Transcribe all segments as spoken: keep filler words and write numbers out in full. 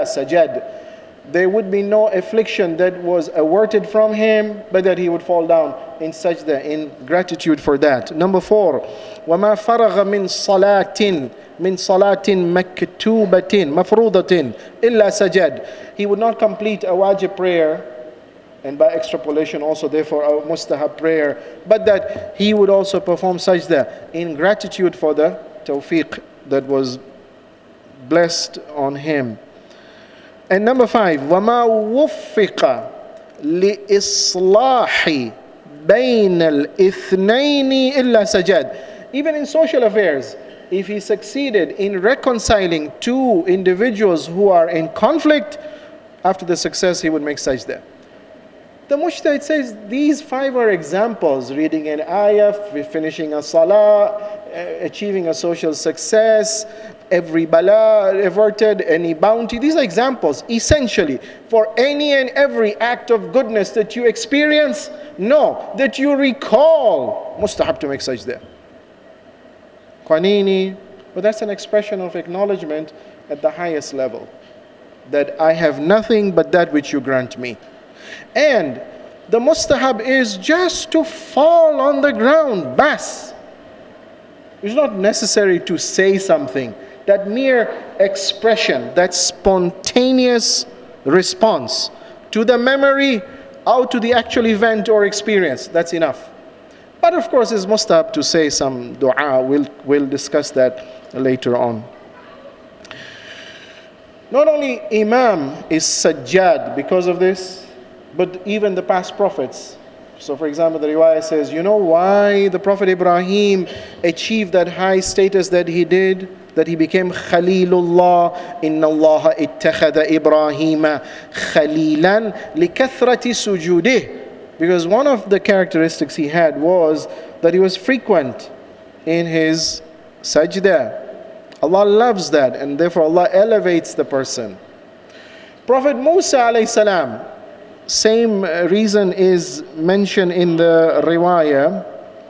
sajad. There would be no affliction that was averted from him, but that he would fall down in sajda, in gratitude for that. Number four, وَمَا فَرَغَ مِنْ صَلَاةٍ مِنْ صَلَاةٍ مَكْتُوبَةٍ مَفْرُوضَةٍ إِلَّا سَجَدٍ. He would not complete a wajib prayer, and by extrapolation also therefore a mustahab prayer, but that he would also perform sajda in gratitude for the tawfiq that was blessed on him. And number five, وَمَا وُفِّقَ لِإِصْلَاحِ بَيْنَ الْإِثْنَيْنِ إِلَّا سَجَدٍ. Even in social affairs, if he succeeded in reconciling two individuals who are in conflict, after the success he would make sajda. The Mujtahid says these five are examples: reading an ayah, finishing a salah, achieving a social success, every bala averted, any bounty. These are examples essentially for any and every act of goodness that you experience, no, that you recall, mustahab to make sajda. Qanini, but that's an expression of acknowledgement at the highest level, that I have nothing but that which you grant me. And the mustahab is just to fall on the ground, bas. It's not necessary to say something. That mere expression, that spontaneous response to the memory or to the actual event or experience, that's enough. But of course it's mustahab to say some dua. We'll, we'll discuss that later on. Not only Imam is sajjad because of this, but even the past prophets. So for example, the riwayah says, you know why the Prophet Ibrahim achieved that high status that he did? That he became Khalilullah. Inna Allah ittakhadha Ibrahima khalilan likathrati sujudih. Because one of the characteristics he had was that he was frequent in his sajda. Allah loves that, and therefore Allah elevates the person. Prophet Musa alayhi salam, same reason is mentioned in the riwayah.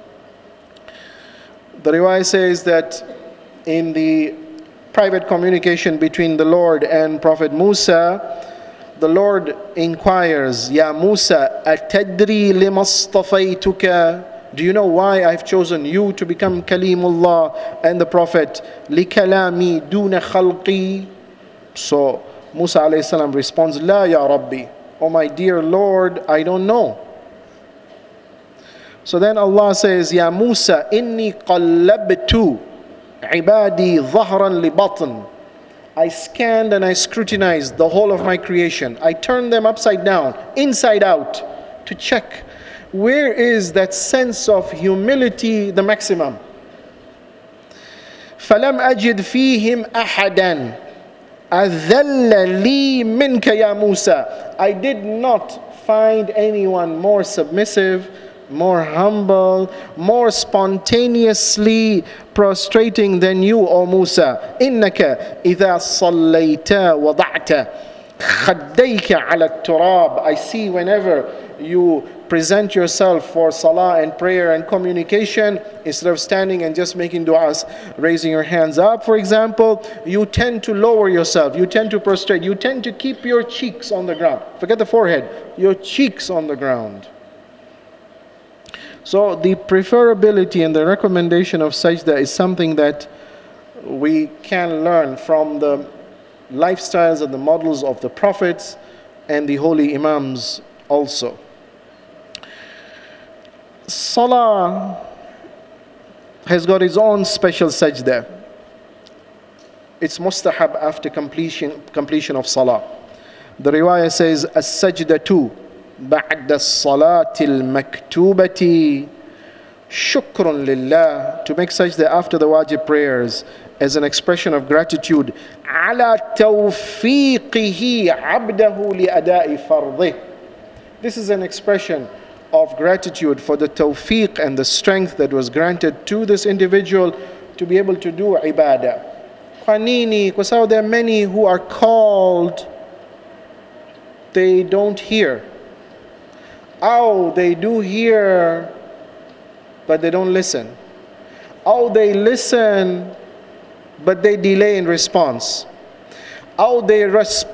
The riwayah says that in the private communication between the Lord and Prophet Musa, the Lord inquires, Ya Musa, atadri lima astafaytuka? Do you know why I've chosen you to become Kalimullah and the Prophet? Likalami duna khalqi. So Musa alayhi salam responds, La ya Rabbi. Oh my dear Lord, I don't know. So then Allah says, Ya Musa, inni qallabtu ibadi dhahran li batn. I scanned and I scrutinized the whole of my creation. I turned them upside down, inside out, to check where is that sense of humility the maximum. فَلَمْ أَجِدْ فِيهِمْ أَحَدًا أَذَلَّ لِي مِنْكَ يَا مُوسَى. I did not find anyone more submissive, more humble, more spontaneously prostrating than you, O Musa. إِنَّكَ إِذَا صَلَّيْتَ وَضَعْتَ خَدَّيْكَ عَلَى التُّرَابِ. I see whenever you present yourself for salah and prayer and communication, instead of standing and just making du'as, raising your hands up, for example, you tend to lower yourself, you tend to prostrate, you tend to keep your cheeks on the ground. Forget the forehead, your cheeks on the ground. So the preferability and the recommendation of sajda is something that we can learn from the lifestyles and the models of the prophets and the holy imams also. Salah has got its own special sajda. It's mustahab after completion, completion of salah. The riwayah says, as-sajdatu ba'da as-salati al-maktubati shukrun lillah. To make sajda after the wajib prayers as an expression of gratitude. Ala tawfiqihi abdahu li ada'i fardih. This is an expression of gratitude for the tawfiq and the strength that was granted to this individual to be able to do ibadah. Qanini, because there are many who are called, they don't hear. Oh, they do hear, but they don't listen. Oh, they listen, but they delay in response. Oh, they respond.